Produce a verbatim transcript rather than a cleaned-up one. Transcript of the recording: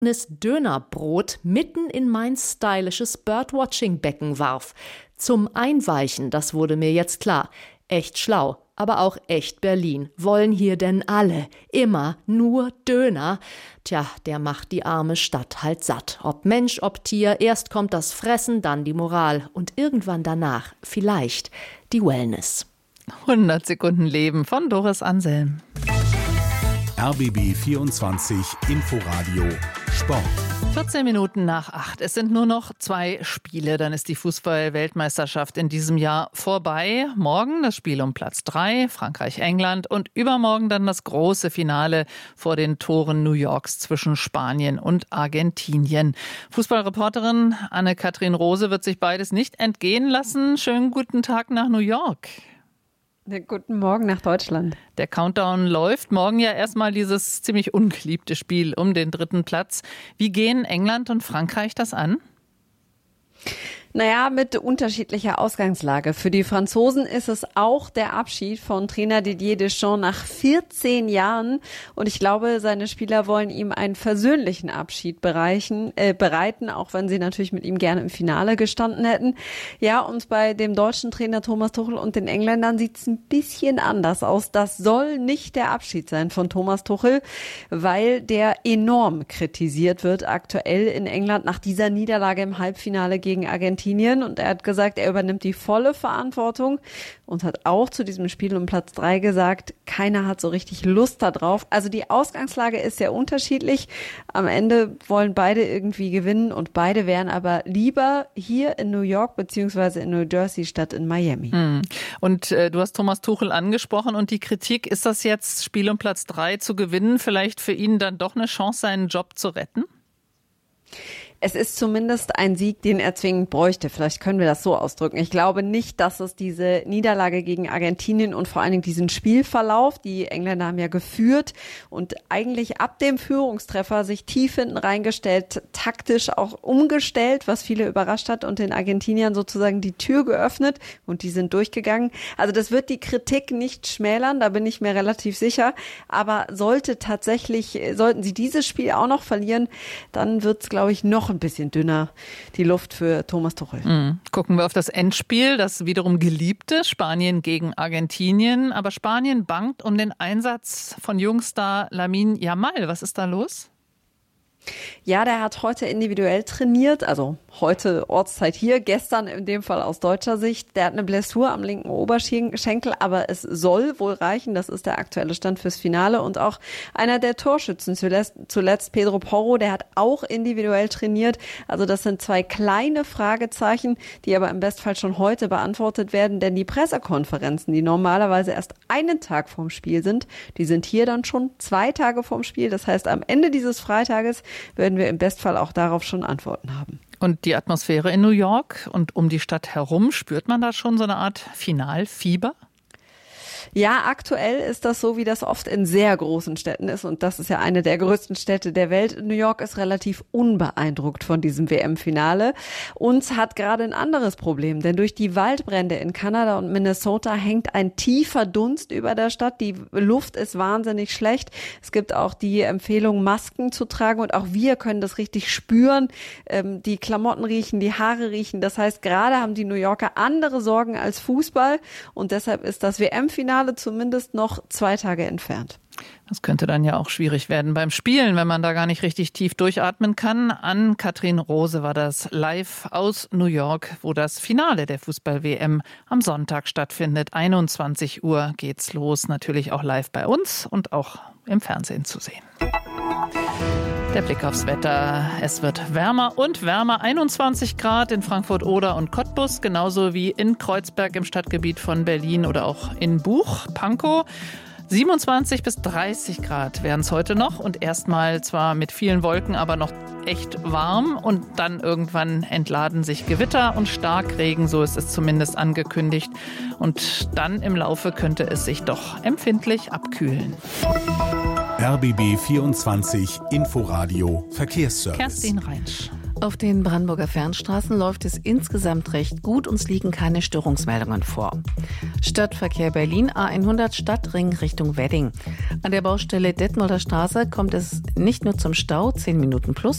Dönerbrot mitten in mein stylisches Birdwatching-Becken warf. Zum Einweichen, das wurde mir jetzt klar. Echt schlau, aber auch echt Berlin. Wollen hier denn alle immer nur Döner? Tja, der macht die arme Stadt halt satt. Ob Mensch, ob Tier, erst kommt das Fressen, dann die Moral und irgendwann danach vielleicht die Wellness. hundert Sekunden Leben von Doris Anselm. R B B vierundzwanzig Inforadio Sport. vierzehn Minuten nach acht. Es sind nur noch zwei Spiele, dann ist die Fußball-Weltmeisterschaft in diesem Jahr vorbei. Morgen das Spiel um Platz drei, Frankreich-England, und übermorgen dann das große Finale vor den Toren New Yorks zwischen Spanien und Argentinien. Fußballreporterin Anne-Kathrin Rose wird sich beides nicht entgehen lassen. Schönen guten Tag nach New York. Guten Morgen nach Deutschland. Der Countdown läuft. Morgen ja erstmal dieses ziemlich ungeliebte Spiel um den dritten Platz. Wie gehen England und Frankreich das an? Naja, mit unterschiedlicher Ausgangslage. Für die Franzosen ist es auch der Abschied von Trainer Didier Deschamps nach vierzehn Jahren. Und ich glaube, seine Spieler wollen ihm einen versöhnlichen Abschied bereichen, äh, bereiten, auch wenn sie natürlich mit ihm gerne im Finale gestanden hätten. Ja, und bei dem deutschen Trainer Thomas Tuchel und den Engländern sieht es ein bisschen anders aus. Das soll nicht der Abschied sein von Thomas Tuchel, weil der enorm kritisiert wird aktuell in England nach dieser Niederlage im Halbfinale gegen Argentinien. Und er hat gesagt, er übernimmt die volle Verantwortung und hat auch zu diesem Spiel um Platz drei gesagt, keiner hat so richtig Lust da drauf. Also die Ausgangslage ist sehr unterschiedlich. Am Ende wollen beide irgendwie gewinnen und beide wären aber lieber hier in New York beziehungsweise in New Jersey statt in Miami. Und äh, du hast Thomas Tuchel angesprochen und die Kritik, ist das jetzt, Spiel um Platz drei zu gewinnen, vielleicht für ihn dann doch eine Chance, seinen Job zu retten? Es ist zumindest ein Sieg, den er zwingend bräuchte. Vielleicht können wir das so ausdrücken. Ich glaube nicht, dass es diese Niederlage gegen Argentinien und vor allen Dingen diesen Spielverlauf, die Engländer haben ja geführt und eigentlich ab dem Führungstreffer sich tief hinten reingestellt, taktisch auch umgestellt, was viele überrascht hat und den Argentiniern sozusagen die Tür geöffnet und die sind durchgegangen. Also das wird die Kritik nicht schmälern, da bin ich mir relativ sicher. Aber sollte tatsächlich, sollten sie dieses Spiel auch noch verlieren, dann wird es, glaube ich, noch ein bisschen dünner, die Luft für Thomas Tuchel. Mhm. Gucken wir auf das Endspiel, das wiederum geliebte, Spanien gegen Argentinien. Aber Spanien bangt um den Einsatz von Jungstar Lamine Yamal. Was ist da los? Ja, der hat heute individuell trainiert, also heute Ortszeit hier, gestern in dem Fall aus deutscher Sicht. Der hat eine Blessur am linken Oberschenkel, aber es soll wohl reichen. Das ist der aktuelle Stand fürs Finale. Und auch einer der Torschützen zuletzt, zuletzt Pedro Porro, der hat auch individuell trainiert. Also das sind zwei kleine Fragezeichen, die aber im Bestfall schon heute beantwortet werden. Denn die Pressekonferenzen, die normalerweise erst einen Tag vorm Spiel sind, die sind hier dann schon zwei Tage vorm Spiel. Das heißt, am Ende dieses Freitages werden wir im Bestfall auch darauf schon Antworten haben. Und die Atmosphäre in New York und um die Stadt herum, spürt man da schon so eine Art Finalfieber? Ja, aktuell ist das so, wie das oft in sehr großen Städten ist. Und das ist ja eine der größten Städte der Welt. New York ist relativ unbeeindruckt von diesem W M-Finale und hat gerade ein anderes Problem. Denn durch die Waldbrände in Kanada und Minnesota hängt ein tiefer Dunst über der Stadt. Die Luft ist wahnsinnig schlecht. Es gibt auch die Empfehlung, Masken zu tragen. Und auch wir können das richtig spüren. Ähm, die Klamotten riechen, die Haare riechen. Das heißt, gerade haben die New Yorker andere Sorgen als Fußball. Und deshalb ist das W M-Finale zumindest noch zwei Tage entfernt. Das könnte dann ja auch schwierig werden beim Spielen, wenn man da gar nicht richtig tief durchatmen kann. Anne-Kathrin Rose war das live aus New York, wo das Finale der Fußball-W M am Sonntag stattfindet. einundzwanzig Uhr geht's los, natürlich auch live bei uns und auch im Fernsehen zu sehen. Der Blick aufs Wetter. Es wird wärmer und wärmer. einundzwanzig Grad in Frankfurt-Oder und Cottbus, genauso wie in Kreuzberg im Stadtgebiet von Berlin oder auch in Buch, Pankow. siebenundzwanzig bis dreißig Grad wären es heute noch und erstmal zwar mit vielen Wolken, aber noch echt warm und dann irgendwann entladen sich Gewitter und Starkregen, so ist es zumindest angekündigt. Und dann im Laufe könnte es sich doch empfindlich abkühlen. R B B vierundzwanzig Inforadio Verkehrsservice. Kerstin Reinsch. Auf den Brandenburger Fernstraßen läuft es insgesamt recht gut, uns liegen keine Störungsmeldungen vor. Stadtverkehr Berlin A hundert Stadtring Richtung Wedding. An der Baustelle Detmolder Straße kommt es nicht nur zum Stau, zehn Minuten plus,